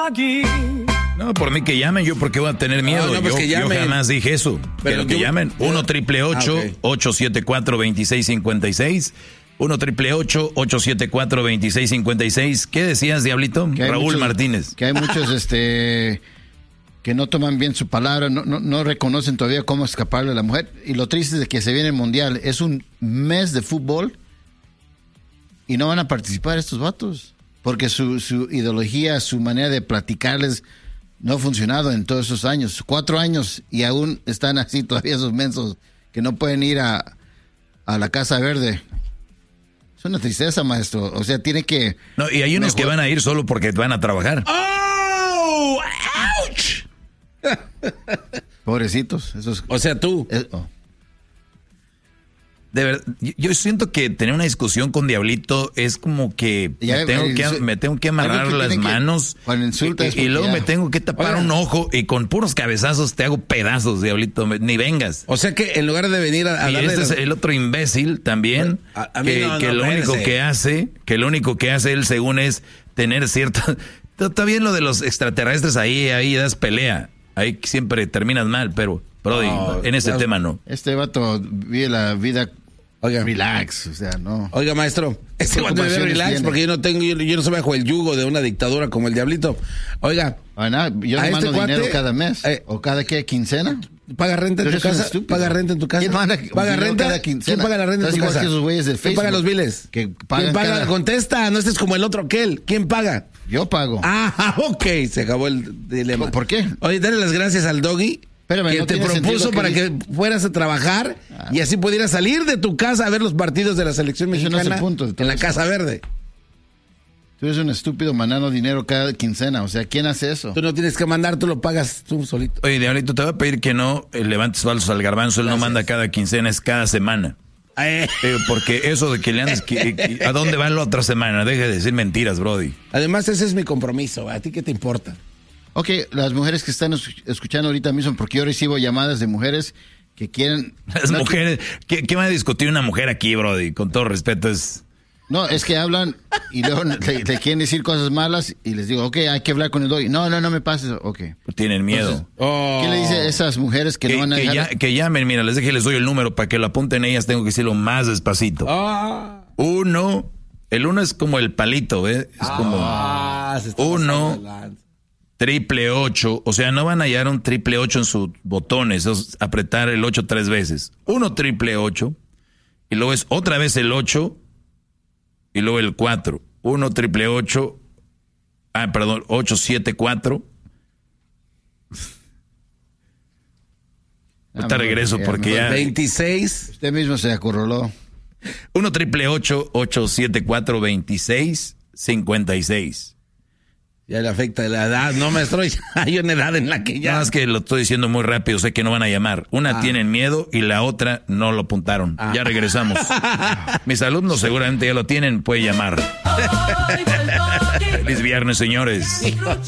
aquí. No, por mí que llamen, yo porque voy a tener miedo. No, pues yo jamás dije eso. Pero que llamen. 1-888-874-2656. 1-888-874-2656. ¿Qué decías, Diablito? Raúl Martínez. Que hay muchos que no toman bien su palabra, no reconocen todavía cómo escaparle a la mujer. Y lo triste es de que se viene el Mundial. Es un mes de fútbol y no van a participar estos vatos. Porque su ideología, su manera de platicarles no ha funcionado en todos esos años. 4 años y aún están así todavía esos mensos que no pueden ir a la Casa Verde. Es una tristeza, maestro. O sea, tiene que... No, y hay unos que van a ir solo porque van a trabajar. ¡Oh! ¡Ouch! Pobrecitos. O sea, tú. De verdad, yo siento que tener una discusión con Diablito es como que me tengo que amarrar las manos y luego me tengo que tapar un ojo y con puros cabezazos te hago pedazos, Diablito, ni vengas. O sea que en lugar de venir a y este es el otro imbécil también que lo único que hace él según es tener cierta... Está bien lo de los extraterrestres, ahí das pelea, ahí siempre terminas mal, pero Brody, en ese tema no. Este vato vive la vida... Oiga, relax, o sea, no. Oiga, maestro, este vato vive relax porque yo no soy bajo el yugo de una dictadura como el Diablito. Oiga, yo le mando dinero cada mes o cada quincena. ¿Paga renta en tu casa? ¿Paga renta en tu casa? ¿Quién ¿Paga renta? Cada quincena? ¿Quién paga la renta en tu casa? Que esos güeyes de ¿Quién Facebook? paga los biles? ¿Quién paga? Contesta, no estés como el otro aquel. ¿Quién paga? Yo pago. Ok, se acabó el dilema. ¿Por qué? Oye, dale las gracias al Doggy. Espérame, que te propuso para que fueras a trabajar y así pudieras salir de tu casa a ver los partidos de la selección mexicana en la Casa Verde. Tú eres un estúpido mandando dinero cada quincena, o sea, ¿quién hace eso? Tú no tienes que mandar, tú lo pagas tú solito. Oye, Diablito, te voy a pedir que no levantes falsos al garbanzo, él no manda cada quincena, es cada semana. Porque eso de que le andes, ¿a dónde va la otra semana? Deja de decir mentiras, Brody. Además, ese es mi compromiso, ¿a ti qué te importa? Ok, las mujeres que están escuchando ahorita mismo, porque yo recibo llamadas de mujeres que quieren... Las mujeres, ¿qué va a discutir una mujer aquí, Brody? Con todo respeto es... No, es que hablan y luego le quieren decir cosas malas y les digo, ok, hay que hablar con el Doggy. No me pases, ok. Tienen miedo. Entonces, ¿qué le dice a esas mujeres que no van a dejar? Que llamen, mira, les doy el número para que lo apunten ellas, tengo que decirlo más despacito. El 1 es como el palito, ¿ves? Es como 1-888, o sea, no van a hallar un 888 en sus botones, es apretar el 8 3 veces. 1-888 y luego es otra vez el 8 y luego el 4. 1-888, 874. Ahorita regreso porque ya... 26. Usted mismo se acorraló. 1-888-874-2656. Ya le afecta la edad, no, maestro, hay una edad en la que ya... No, es que lo estoy diciendo muy rápido, sé que no van a llamar. Una tienen miedo y la otra no lo apuntaron. Ya regresamos. Mis alumnos seguramente ya lo tienen, puede llamar. Feliz viernes, señores.